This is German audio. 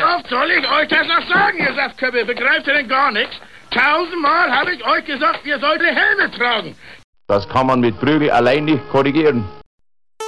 oft soll ich euch das noch sagen, ihr Saftköpfe? Begreift ihr denn gar nichts? 1000-mal habe ich euch gesagt, ihr sollt die Helme tragen. Das kann man mit Prügel allein nicht korrigieren.